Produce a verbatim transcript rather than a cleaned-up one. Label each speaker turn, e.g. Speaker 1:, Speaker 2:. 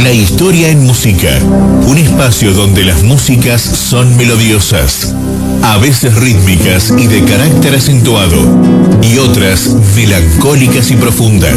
Speaker 1: La historia en música, un espacio donde las músicas son melodiosas, a veces rítmicas y de carácter acentuado, y otras melancólicas y profundas.